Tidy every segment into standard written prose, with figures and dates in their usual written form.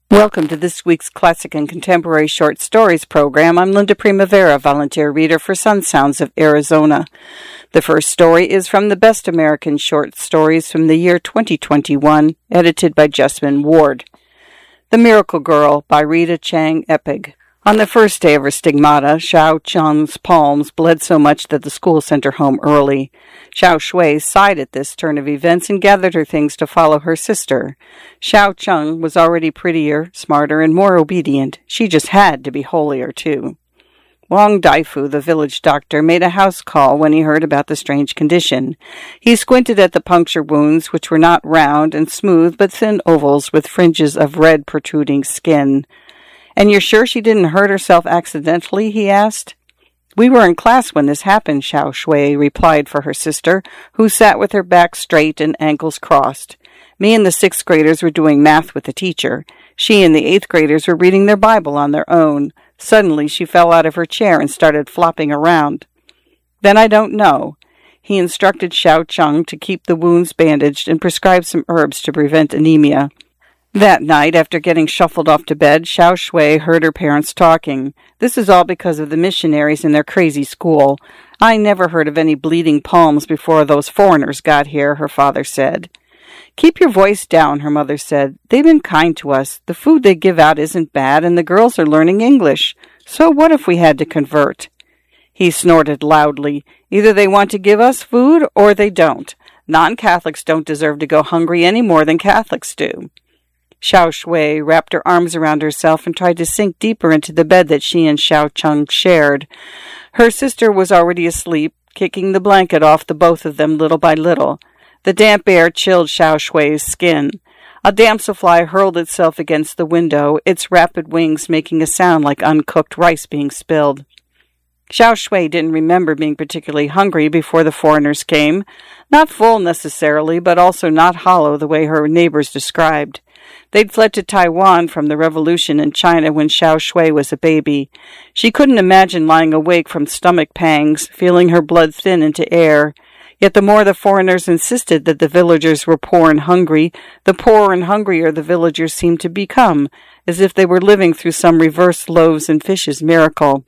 Welcome to this week's Classic and Contemporary Short Stories program. I'm Linda Primavera, volunteer reader for Sun Sounds of Arizona. The first story is from the Best American Short Stories from the year 2021, edited by Jessamine Ward. The Miracle Girl by Rita Chang Epig. On the first day of her stigmata, Xiao Cheng's palms bled so much that the school sent her home early. Xiao Shui sighed at this turn of events and gathered her things to follow her sister. Xiao Cheng was already prettier, smarter, and more obedient. She just had to be holier, too. Wang Daifu, the village doctor, made a house call when he heard about the strange condition. He squinted at the puncture wounds, which were not round and smooth, but thin ovals with fringes of red protruding skin. "And you're sure she didn't hurt herself accidentally?" he asked. "We were in class when this happened," Xiao Shui replied for her sister, who sat with her back straight and ankles crossed. "Me and the 6th graders were doing math with the teacher. She and the 8th graders were reading their Bible on their own. Suddenly she fell out of her chair and started flopping around." "Then I don't know." He instructed Xiao Cheng to keep the wounds bandaged and prescribed some herbs to prevent anemia. That night, after getting shuffled off to bed, Xiao Shui heard her parents talking. "This is all because of the missionaries in their crazy school. I never heard of any bleeding palms before those foreigners got here," her father said. "Keep your voice down," her mother said. "They've been kind to us. The food they give out isn't bad, and the girls are learning English. So what if we had to convert?" He snorted loudly. "Either they want to give us food, or they don't. Non-Catholics don't deserve to go hungry any more than Catholics do." Xiao Shui wrapped her arms around herself and tried to sink deeper into the bed that she and Xiao Cheng shared. Her sister was already asleep, kicking the blanket off the both of them little by little. The damp air chilled Xiao Shui's skin. A damselfly hurled itself against the window, its rapid wings making a sound like uncooked rice being spilled. Xiao Shui didn't remember being particularly hungry before the foreigners came. Not full necessarily, but also not hollow the way her neighbors described. They'd fled to Taiwan from the revolution in China when Xiao Shui was a baby. She couldn't imagine lying awake from stomach pangs, feeling her blood thin into air. Yet the more the foreigners insisted that the villagers were poor and hungry, the poorer and hungrier the villagers seemed to become, as if they were living through some reversed loaves and fishes miracle.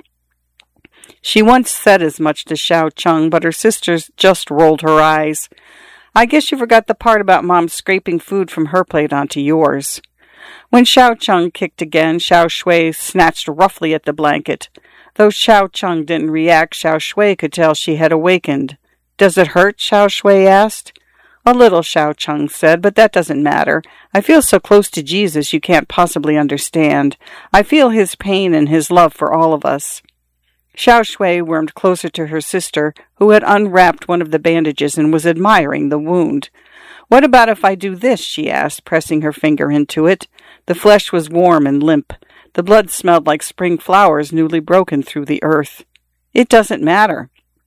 She once said as much to Xiao Cheng, but her sisters just rolled her eyes. "I guess you forgot the part about Mom scraping food from her plate onto yours." When Xiao Cheng kicked again, Xiao Shui snatched roughly at the blanket. Though Xiao Cheng didn't react, Xiao Shui could tell she had awakened. "Does it hurt?" Xiao Shui asked. "A little," Xiao Cheng said, "but that doesn't matter. I feel so close to Jesus you can't possibly understand. I feel his pain and his love for all of us." Xiao Shui wormed closer to her sister, who had unwrapped one of the bandages and was admiring the wound. "What about if I do this?" she asked, pressing her finger into it. The flesh was warm and limp. The blood smelled like spring flowers newly broken through the earth. "It doesn't matter."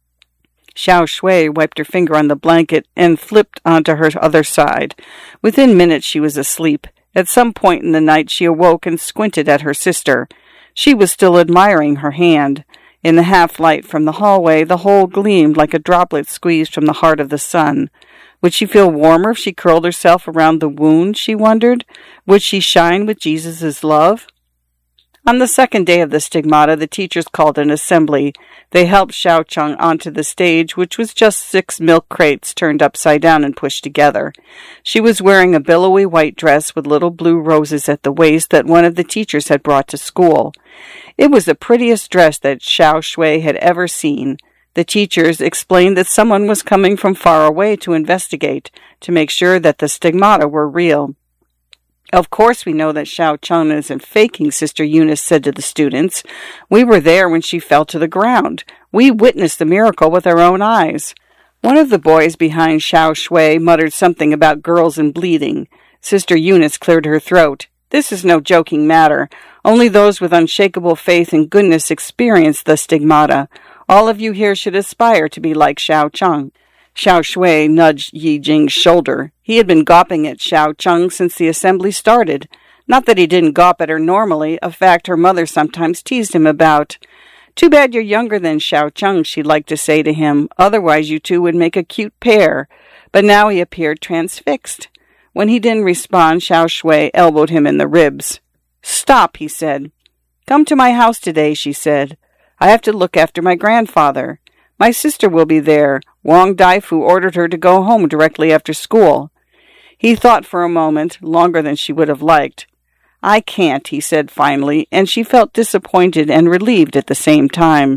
Xiao Shui wiped her finger on the blanket and flipped onto her other side. Within minutes she was asleep. At some point in the night she awoke and squinted at her sister. She was still admiring her hand. In the half-light from the hallway, the hole gleamed like a droplet squeezed from the heart of the sun. Would she feel warmer if she curled herself around the wound, she wondered? Would she shine with Jesus' love? On the second day of the stigmata, the teachers called an assembly. They helped Xiao Cheng onto the stage, which was just 6 milk crates turned upside down and pushed together. She was wearing a billowy white dress with little blue roses at the waist that one of the teachers had brought to school. It was the prettiest dress that Xiao Shui had ever seen. The teachers explained that someone was coming from far away to investigate, to make sure that the stigmata were real. "Of course we know that Xiao Cheng isn't faking," Sister Eunice said to the students. "We were there when she fell to the ground. We witnessed the miracle with our own eyes." One of the boys behind Xiao Shui muttered something about girls and bleeding. Sister Eunice cleared her throat. "This is no joking matter. Only those with unshakable faith and goodness experience the stigmata. All of you here should aspire to be like Xiao Cheng." Xiao Shui nudged Yi Jing's shoulder. He had been gawping at Xiao Cheng since the assembly started. Not that he didn't gawp at her normally, a fact her mother sometimes teased him about. "Too bad you're younger than Xiao Cheng," she'd like to say to him. "Otherwise you two would make a cute pair." But now he appeared transfixed. When he didn't respond, Xiao Shui elbowed him in the ribs. "Stop," he said. "Come to my house today," she said. "I have to look after my grandfather. My sister will be there. Wang Daifu ordered her to go home directly after school." He thought for a moment, longer than she would have liked. "I can't," he said finally, and she felt disappointed and relieved at the same time.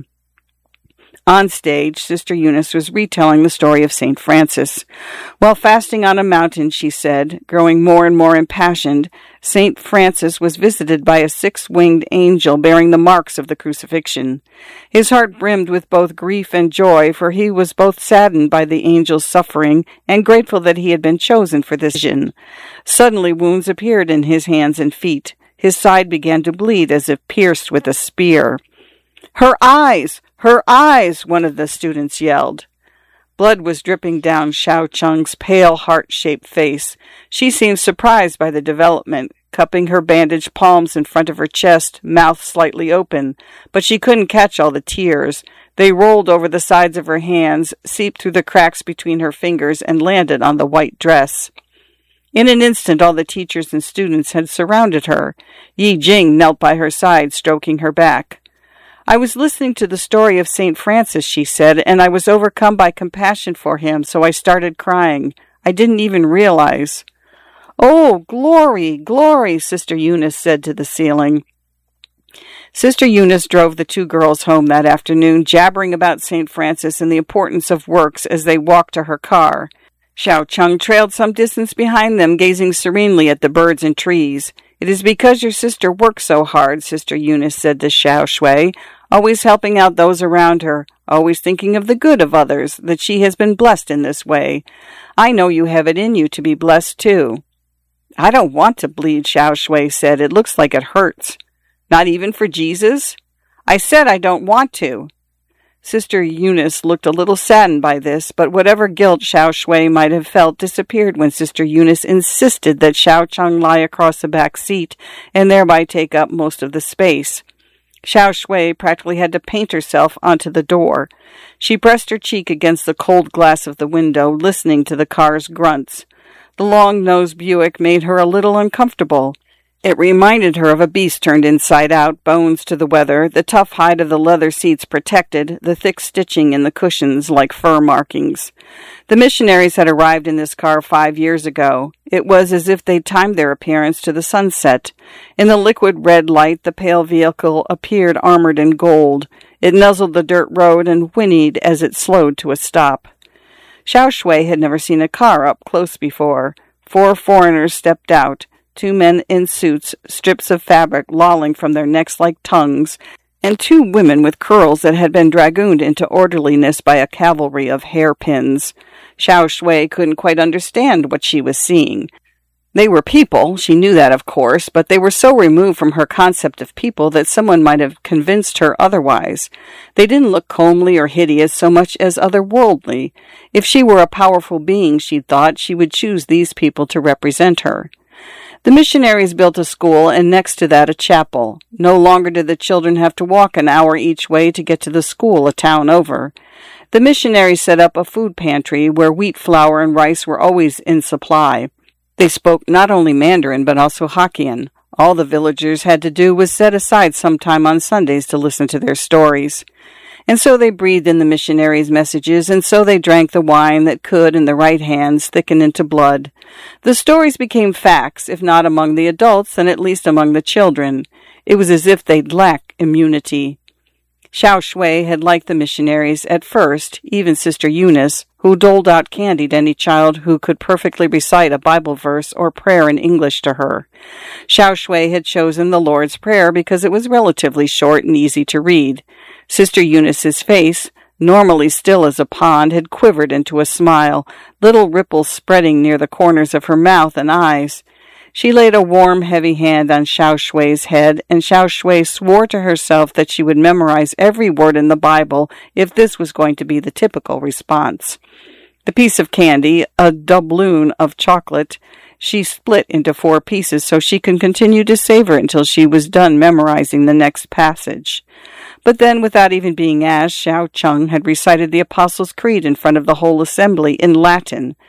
On stage, Sister Eunice was retelling the story of St. Francis. While fasting on a mountain, she said, growing more and more impassioned, St. Francis was visited by a six-winged angel bearing the marks of the crucifixion. His heart brimmed with both grief and joy, for he was both saddened by the angel's suffering and grateful that he had been chosen for this vision. Suddenly wounds appeared in his hands and feet. His side began to bleed as if pierced with a spear. "Her eyes! Her eyes!" one of the students yelled. Blood was dripping down Xiao Cheng's pale, heart-shaped face. She seemed surprised by the development, cupping her bandaged palms in front of her chest, mouth slightly open, but she couldn't catch all the tears. They rolled over the sides of her hands, seeped through the cracks between her fingers, and landed on the white dress. In an instant, all the teachers and students had surrounded her. Yi Jing knelt by her side, stroking her back. "I was listening to the story of St. Francis," she said, "and I was overcome by compassion for him, so I started crying. I didn't even realize." "Oh, glory, glory," Sister Eunice said to the ceiling. Sister Eunice drove the two girls home that afternoon, jabbering about St. Francis and the importance of works as they walked to her car. Xiao Cheng trailed some distance behind them, gazing serenely at the birds and trees. "It is because your sister works so hard," Sister Eunice said to Xiao Shui, "always helping out those around her, always thinking of the good of others, that she has been blessed in this way. I know you have it in you to be blessed too." "I don't want to bleed," Xiao Shui said. "It looks like it hurts." "Not even for Jesus?" "I said I don't want to." Sister Eunice looked a little saddened by this, but whatever guilt Xiao Shui might have felt disappeared when Sister Eunice insisted that Xiao Cheng lie across the back seat and thereby take up most of the space. Xiao Shui practically had to paint herself onto the door. She pressed her cheek against the cold glass of the window, listening to the car's grunts. The long-nosed Buick made her a little uncomfortable. It reminded her of a beast turned inside out, bones to the weather, the tough hide of the leather seats protected, the thick stitching in the cushions like fur markings. The missionaries had arrived in this car 5 years ago. It was as if they'd timed their appearance to the sunset. In the liquid red light, the pale vehicle appeared armored in gold. It nuzzled the dirt road and whinnied as it slowed to a stop. Xiao Shui had never seen a car up close before. 4 foreigners stepped out. 2 men in suits, strips of fabric lolling from their necks like tongues, and 2 women with curls that had been dragooned into orderliness by a cavalry of hairpins. Xiao Shui couldn't quite understand what she was seeing. They were people, she knew that of course, but they were so removed from her concept of people that someone might have convinced her otherwise. They didn't look comely or hideous so much as otherworldly. If she were a powerful being, she thought, she would choose these people to represent her. The missionaries built a school and next to that a chapel. No longer did the children have to walk an hour each way to get to the school a town over. The missionaries set up a food pantry where wheat flour and rice were always in supply. They spoke not only Mandarin but also Hokkien. All the villagers had to do was set aside some time on Sundays to listen to their stories. And so they breathed in the missionaries' messages, and so they drank the wine that could, in the right hands, thicken into blood. The stories became facts, if not among the adults, then at least among the children. It was as if they'd lacked immunity. Xiao Shui had liked the missionaries at first, even Sister Eunice, who doled out candy to any child who could perfectly recite a Bible verse or prayer in English to her. Xiao Shui had chosen the Lord's Prayer because it was relatively short and easy to read. Sister Eunice's face, normally still as a pond, had quivered into a smile, little ripples spreading near the corners of her mouth and eyes. She laid a warm, heavy hand on Xiao Shui's head, and Xiao Shui swore to herself that she would memorize every word in the Bible if this was going to be the typical response. The piece of candy, a doubloon of chocolate, she split into 4 pieces so she could continue to savor until she was done memorizing the next passage. But then, without even being asked, Xiao Cheng had recited the Apostles' Creed in front of the whole assembly in Latin.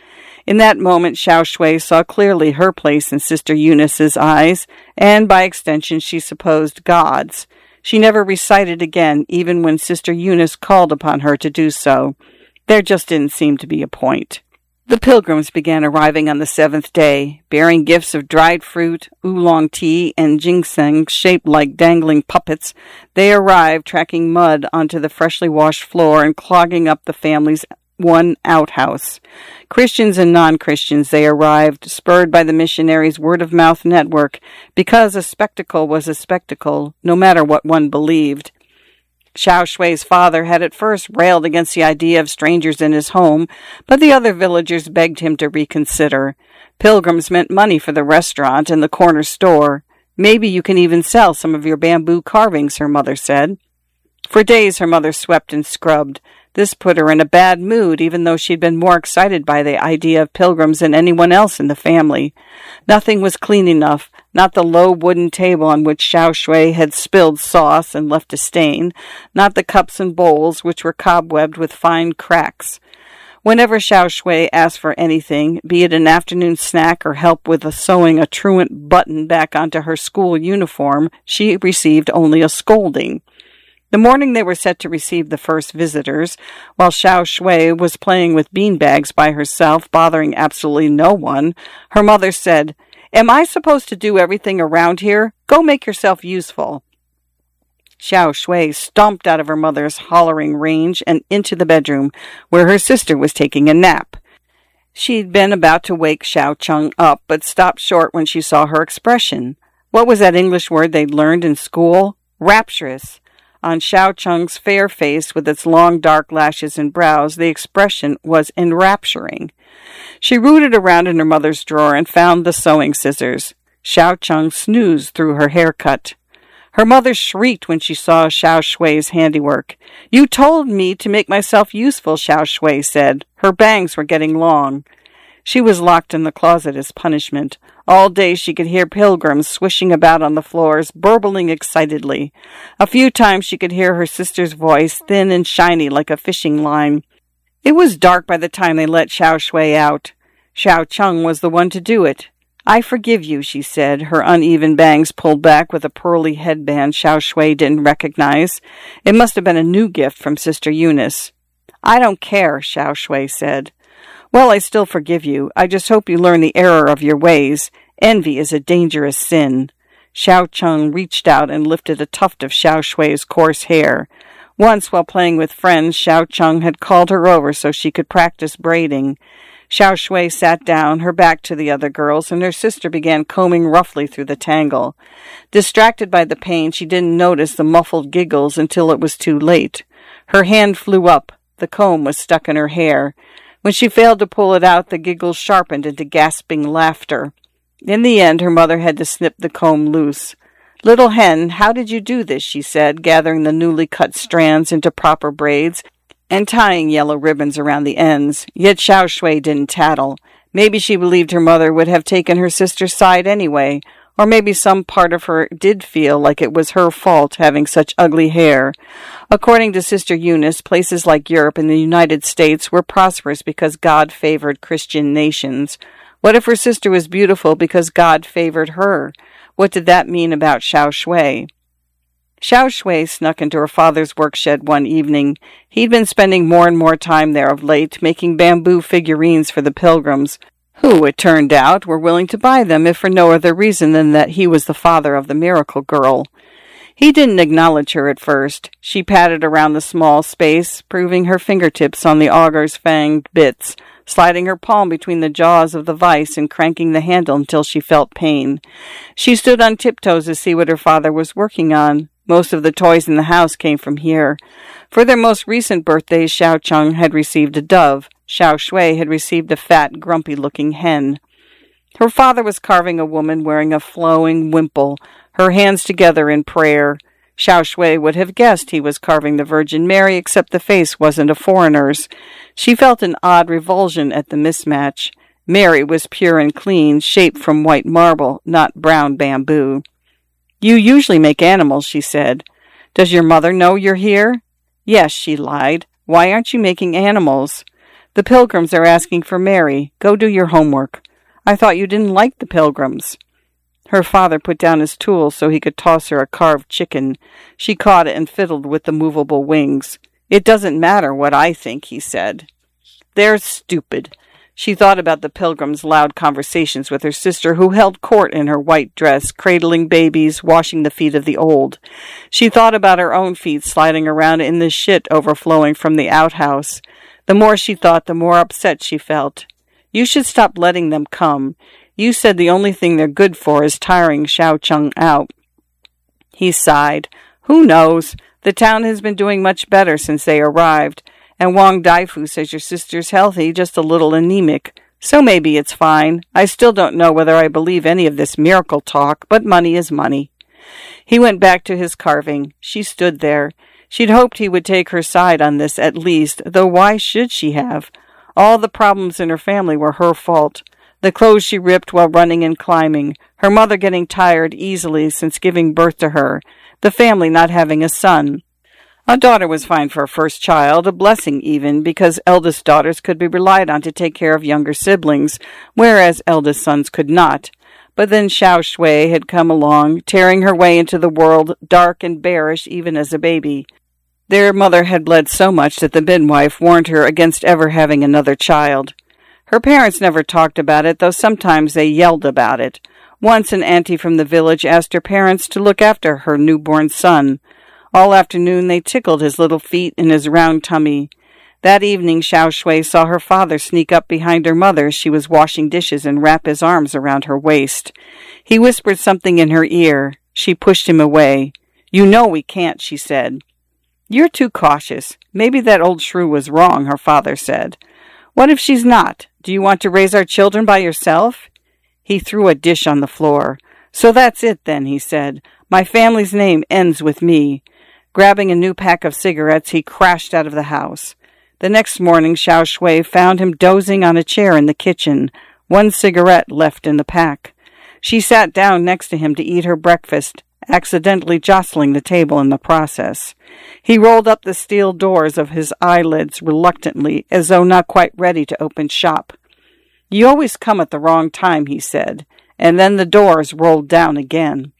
In that moment, Xiao Shui saw clearly her place in Sister Eunice's eyes, and by extension she supposed God's. She never recited again, even when Sister Eunice called upon her to do so. There just didn't seem to be a point. The pilgrims began arriving on the 7th day, bearing gifts of dried fruit, oolong tea, and ginseng shaped like dangling puppets. They arrived, tracking mud onto the freshly washed floor and clogging up the family's one outhouse. Christians and non-Christians, they arrived, spurred by the missionaries' word-of-mouth network, because a spectacle was a spectacle, no matter what one believed. Xiao Shui's father had at first railed against the idea of strangers in his home, but the other villagers begged him to reconsider. Pilgrims meant money for the restaurant and the corner store. Maybe you can even sell some of your bamboo carvings, her mother said. For days her mother swept and scrubbed. This put her in a bad mood, even though she'd been more excited by the idea of pilgrims than anyone else in the family. Nothing was clean enough, not the low wooden table on which Xiao Shui had spilled sauce and left a stain, not the cups and bowls, which were cobwebbed with fine cracks. Whenever Xiao Shui asked for anything, be it an afternoon snack or help with sewing a truant button back onto her school uniform, she received only a scolding. The morning they were set to receive the first visitors, while Xiao Shui was playing with beanbags by herself, bothering absolutely no one, her mother said, "Am I supposed to do everything around here? Go make yourself useful." Xiao Shui stomped out of her mother's hollering range and into the bedroom, where her sister was taking a nap. She'd been about to wake Xiao Cheng up, but stopped short when she saw her expression. What was that English word they'd learned in school? Rapturous. On Xiao Cheng's fair face, with its long dark lashes and brows, the expression was enrapturing. She rooted around in her mother's drawer and found the sewing scissors. Xiao Cheng snoozed through her haircut. Her mother shrieked when she saw Xiao Shui's handiwork. "You told me to make myself useful," Xiao Shui said. Her bangs were getting long. She was locked in the closet as punishment. All day she could hear pilgrims swishing about on the floors, burbling excitedly. A few times she could hear her sister's voice, thin and shiny like a fishing line. It was dark by the time they let Xiao Shui out. Xiao Cheng was the one to do it. "I forgive you," she said, her uneven bangs pulled back with a pearly headband Xiao Shui didn't recognize. It must have been a new gift from Sister Eunice. "I don't care," Xiao Shui said. "Well, I still forgive you. I just hope you learn the error of your ways. Envy is a dangerous sin." Xiao Cheng reached out and lifted a tuft of Xiao Shui's coarse hair. Once, while playing with friends, Xiao Cheng had called her over so she could practice braiding. Xiao Shui sat down, her back to the other girls, and her sister began combing roughly through the tangle. Distracted by the pain, she didn't notice the muffled giggles until it was too late. Her hand flew up. The comb was stuck in her hair. When she failed to pull it out, the giggles sharpened into gasping laughter. In the end, her mother had to snip the comb loose. "Little hen, how did you do this?" she said, gathering the newly cut strands into proper braids and tying yellow ribbons around the ends. Yet Xiao Shui didn't tattle. Maybe she believed her mother would have taken her sister's side anyway, or maybe some part of her did feel like it was her fault having such ugly hair. According to Sister Eunice, places like Europe and the United States were prosperous because God favored Christian nations. What if her sister was beautiful because God favored her? What did that mean about Xiao Shui? Xiao Shui snuck into her father's workshed one evening. He'd been spending more and more time there of late, making bamboo figurines for the pilgrims, who, it turned out, were willing to buy them if for no other reason than that he was the father of the miracle girl. He didn't acknowledge her at first. She patted around the small space, proving her fingertips on the auger's fanged bits, sliding her palm between the jaws of the vise and cranking the handle until she felt pain. She stood on tiptoes to see what her father was working on. Most of the toys in the house came from here. For their most recent birthdays, Xiao Cheng had received a dove. Xiao Shui had received a fat, grumpy-looking hen. Her father was carving a woman wearing a flowing wimple, her hands together in prayer. Xiao Shui would have guessed he was carving the Virgin Mary, except the face wasn't a foreigner's. She felt an odd revulsion at the mismatch. Mary was pure and clean, shaped from white marble, not brown bamboo. "You usually make animals," she said. "Does your mother know you're here?" "Yes," she lied. "Why aren't you making animals?" The Pilgrims are asking for Mary. Go do your homework. I thought you didn't like the Pilgrims. Her father put down his tools so he could toss her a carved chicken. She caught it and fiddled with the movable wings. It doesn't matter what I think, he said. They're stupid. She thought about the Pilgrims' loud conversations with her sister, who held court in her white dress, cradling babies, washing the feet of the old. She thought about her own feet sliding around in the shit overflowing from the outhouse. The more she thought, the more upset she felt. You should stop letting them come. You said the only thing they're good for is tiring Xiao Cheng out. He sighed. Who knows? The town has been doing much better since they arrived. And Wang Daifu says your sister's healthy, just a little anemic. So maybe it's fine. I still don't know whether I believe any of this miracle talk, but money is money. He went back to his carving. She stood there. She'd hoped he would take her side on this at least, though why should she have? All the problems in her family were her fault. The clothes she ripped while running and climbing, her mother getting tired easily since giving birth to her, the family not having a son. A daughter was fine for a first child, a blessing even, because eldest daughters could be relied on to take care of younger siblings, whereas eldest sons could not. But then Xiao Shui had come along, tearing her way into the world, dark and bearish even as a baby. Their mother had bled so much that the midwife warned her against ever having another child. Her parents never talked about it, though sometimes they yelled about it. Once an auntie from the village asked her parents to look after her newborn son. All afternoon they tickled his little feet and his round tummy. That evening Xiao Shui saw her father sneak up behind her mother as she was washing dishes and wrap his arms around her waist. He whispered something in her ear. She pushed him away. You know we can't, she said. You're too cautious. Maybe that old shrew was wrong, her father said. What if she's not? Do you want to raise our children by yourself? He threw a dish on the floor. So that's it then, he said. My family's name ends with me. Grabbing a new pack of cigarettes, he crashed out of the house. The next morning, Xiao Shui found him dozing on a chair in the kitchen, one cigarette left in the pack. She sat down next to him to eat her breakfast, accidentally jostling the table in the process. He rolled up the steel doors of his eyelids reluctantly, as though not quite ready to open shop. You always come at the wrong time, he said, and then the doors rolled down again.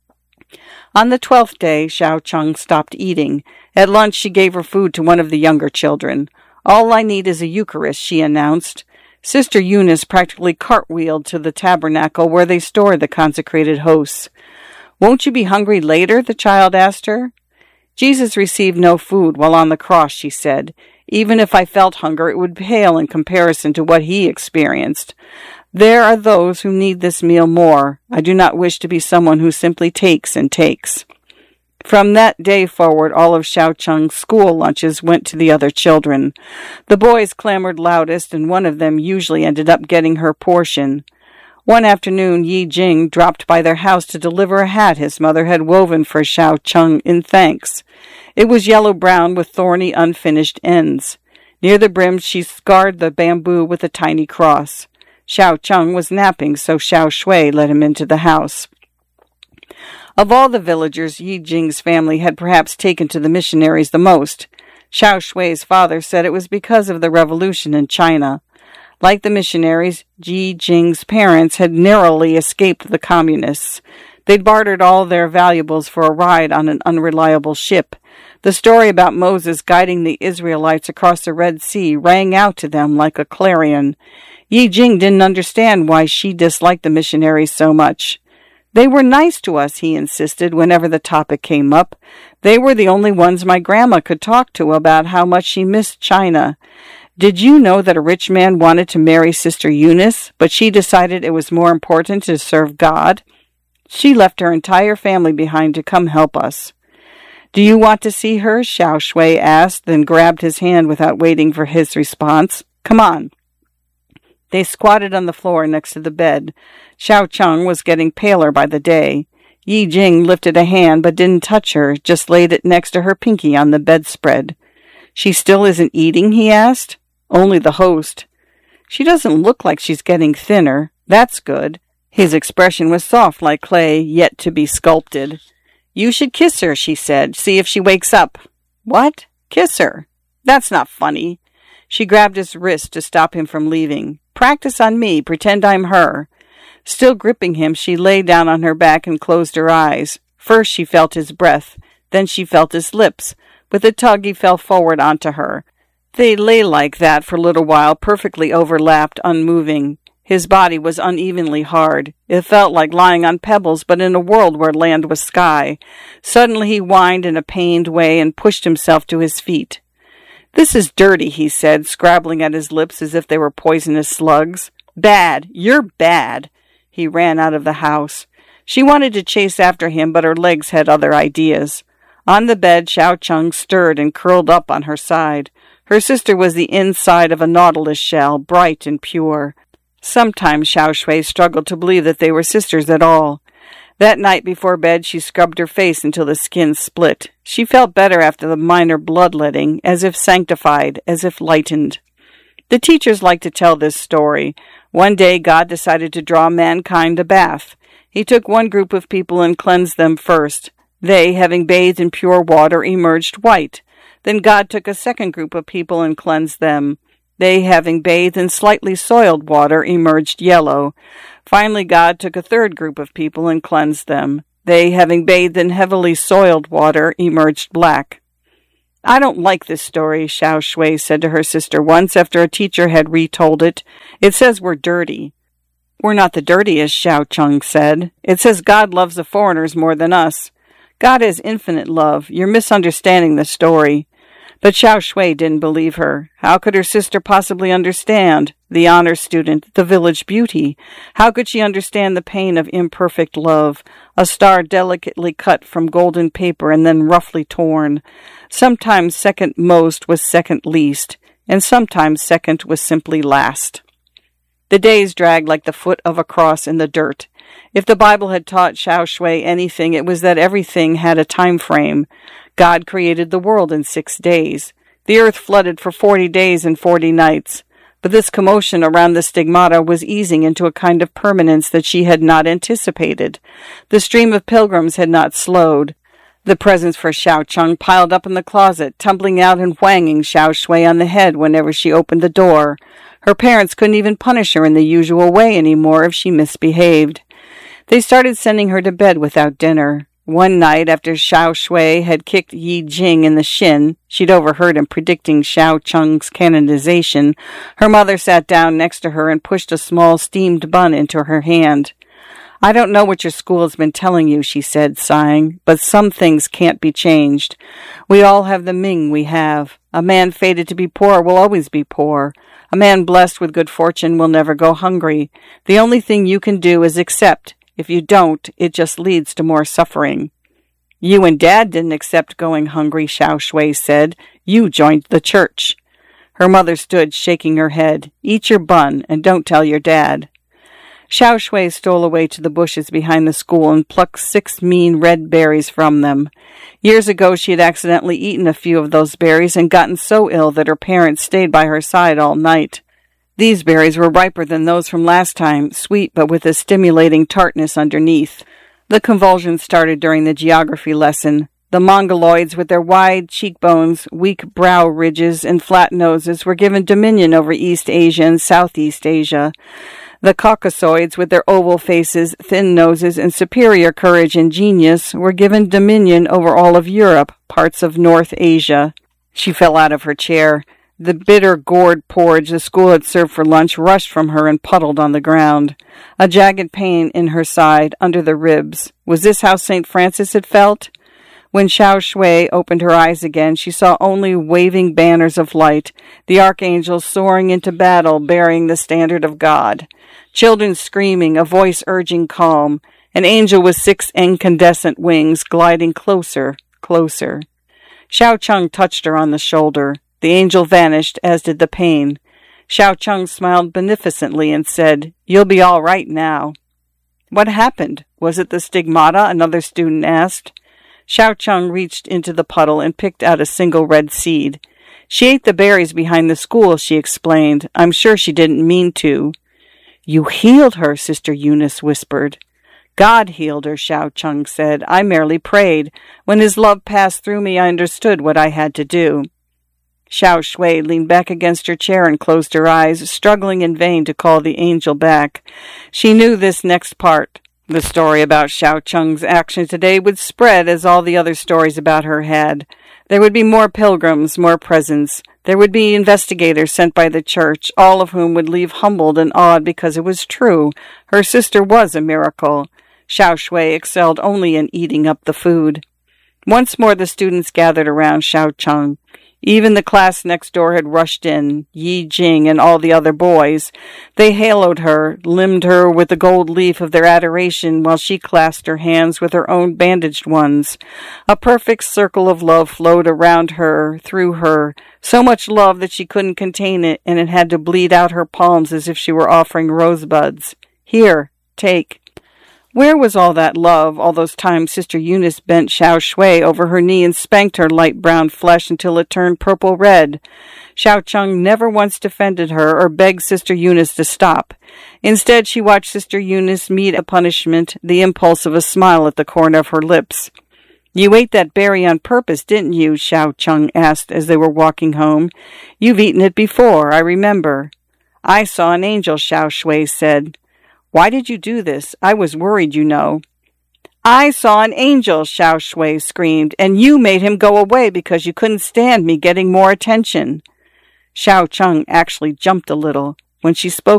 On the 12th day, Xiao Cheng stopped eating. At lunch, she gave her food to one of the younger children. All I need is a Eucharist, she announced. Sister Eunice practically cartwheeled to the tabernacle where they stored the consecrated hosts. Won't you be hungry later? The child asked her. Jesus received no food while on the cross, she said. Even if I felt hunger, it would pale in comparison to what he experienced. There are those who need this meal more. I do not wish to be someone who simply takes and takes. From that day forward, all of Xiao Cheng's school lunches went to the other children. The boys clamored loudest, and one of them usually ended up getting her portion. One afternoon, Yi Jing dropped by their house to deliver a hat his mother had woven for Xiao Cheng in thanks. It was yellow-brown with thorny, unfinished ends. Near the brim, she scarred the bamboo with a tiny cross. Xiao Cheng was napping, so Xiao Shui let him into the house. Of all the villagers, Yi Jing's family had perhaps taken to the missionaries the most. Xiao Shui's father said it was because of the revolution in China. Like the missionaries, Yi Jing's parents had narrowly escaped the communists. They'd bartered all their valuables for a ride on an unreliable ship. The story about Moses guiding the Israelites across the Red Sea rang out to them like a clarion. Yi Jing didn't understand why she disliked the missionaries so much. They were nice to us, he insisted, whenever the topic came up. They were the only ones my grandma could talk to about how much she missed China. Did you know that a rich man wanted to marry Sister Eunice, but she decided it was more important to serve God? She left her entire family behind to come help us. Do you want to see her? Xiao Shui asked, then grabbed his hand without waiting for his response. Come on. They squatted on the floor next to the bed. Xiao Cheng was getting paler by the day. Yi Jing lifted a hand but didn't touch her, just laid it next to her pinky on the bedspread. She still isn't eating? He asked. Only the host. She doesn't look like she's getting thinner. That's good. His expression was soft like clay, yet to be sculpted. You should kiss her, she said. See if she wakes up. What? Kiss her? That's not funny. She grabbed his wrist to stop him from leaving. "Practice on me. Pretend I'm her." Still gripping him, she lay down on her back and closed her eyes. First she felt his breath. Then she felt his lips. With a tug, he fell forward onto her. They lay like that for a little while, perfectly overlapped, unmoving. His body was unevenly hard. It felt like lying on pebbles, but in a world where land was sky. Suddenly he whined in a pained way and pushed himself to his feet. "This is dirty," he said, scrabbling at his lips as if they were poisonous slugs. "Bad. You're bad." He ran out of the house. She wanted to chase after him, but her legs had other ideas. On the bed, Xiao Cheng stirred and curled up on her side. Her sister was the inside of a nautilus shell, bright and pure. Sometimes Xiao Shui struggled to believe that they were sisters at all. That night before bed, she scrubbed her face until the skin split. She felt better after the minor bloodletting, as if sanctified, as if lightened. The teachers like to tell this story. One day God decided to draw mankind a bath. He took one group of people and cleansed them first. They, having bathed in pure water, emerged white. Then God took a second group of people and cleansed them. They, having bathed in slightly soiled water, emerged yellow. Finally, God took a third group of people and cleansed them. They, having bathed in heavily soiled water, emerged black. "I don't like this story," Xiao Shui said to her sister once after a teacher had retold it. "It says we're dirty." "We're not the dirtiest," Xiao Cheng said. "It says God loves the foreigners more than us. God has infinite love. You're misunderstanding the story." But Xiao Shui didn't believe her. How could her sister possibly understand? The honor student, the village beauty. How could she understand the pain of imperfect love? A star delicately cut from golden paper and then roughly torn. Sometimes second most was second least, and sometimes second was simply last. The days dragged like the foot of a cross in the dirt. If the Bible had taught Xiao Shui anything, it was that everything had a time frame. God created the world in 6 days. The earth flooded for 40 days and 40 nights. But this commotion around the stigmata was easing into a kind of permanence that she had not anticipated. The stream of pilgrims had not slowed. The presents for Xiao Cheng piled up in the closet, tumbling out and whanging Xiao Shui on the head whenever she opened the door. Her parents couldn't even punish her in the usual way anymore if she misbehaved. They started sending her to bed without dinner. One night, after Xiao Shui had kicked Yi Jing in the shin, she'd overheard him predicting Xiao Cheng's canonization, her mother sat down next to her and pushed a small steamed bun into her hand. "I don't know what your school has been telling you," she said, sighing, "but some things can't be changed. We all have the Ming we have. A man fated to be poor will always be poor. A man blessed with good fortune will never go hungry. The only thing you can do is accept. If you don't, it just leads to more suffering." "You and Dad didn't accept going hungry," Xiao Shui said. "You joined the church." Her mother stood, shaking her head. "Eat your bun, and don't tell your dad." Xiao Shui stole away to the bushes behind the school and plucked 6 mean red berries from them. Years ago she had accidentally eaten a few of those berries and gotten so ill that her parents stayed by her side all night. These berries were riper than those from last time, sweet but with a stimulating tartness underneath. The convulsions started during the geography lesson. The Mongoloids, with their wide cheekbones, weak brow ridges, and flat noses, were given dominion over East Asia and Southeast Asia. The Caucasoids, with their oval faces, thin noses, and superior courage and genius, were given dominion over all of Europe, parts of North Asia. She fell out of her chair. The bitter gourd porridge the school had served for lunch rushed from her and puddled on the ground. A jagged pain in her side, under the ribs. Was this how St. Francis had felt? When Xiao Shui opened her eyes again, she saw only waving banners of light, the archangels soaring into battle, bearing the standard of God. Children screaming, a voice urging calm. An angel with 6 incandescent wings gliding closer, closer. Xiao Cheng touched her on the shoulder. The angel vanished, as did the pain. Xiao Cheng smiled beneficently and said, "You'll be all right now." "What happened? Was it the stigmata?" another student asked. Xiao Cheng reached into the puddle and picked out a single red seed. "She ate the berries behind the school," she explained. "I'm sure she didn't mean to." "You healed her," Sister Eunice whispered. "God healed her," Xiao Cheng said. "I merely prayed. When his love passed through me, I understood what I had to do." Xiao Shui leaned back against her chair and closed her eyes, struggling in vain to call the angel back. She knew this next part. The story about Xiao Cheng's action today would spread as all the other stories about her had. There would be more pilgrims, more presents. There would be investigators sent by the church, all of whom would leave humbled and awed because it was true. Her sister was a miracle. Xiao Shui excelled only in eating up the food. Once more the students gathered around Xiao Cheng. Even the class next door had rushed in, Yi Jing and all the other boys. They haloed her, limned her with the gold leaf of their adoration while she clasped her hands with her own bandaged ones. A perfect circle of love flowed around her, through her, so much love that she couldn't contain it, and it had to bleed out her palms as if she were offering rosebuds. Here, take. Where was all that love, all those times Sister Eunice bent Xiao Shui over her knee and spanked her light brown flesh until it turned purple-red? Xiao Cheng never once defended her or begged Sister Eunice to stop. Instead, she watched Sister Eunice meet a punishment, the impulse of a smile at the corner of her lips. "You ate that berry on purpose, didn't you?" Xiao Cheng asked as they were walking home. "You've eaten it before, I remember." "I saw an angel," Xiao Shui said. "Why did you do this? I was worried, you know." "I saw an angel," Xiao Shui screamed, "and you made him go away because you couldn't stand me getting more attention." Xiao Cheng actually jumped a little. When she spoke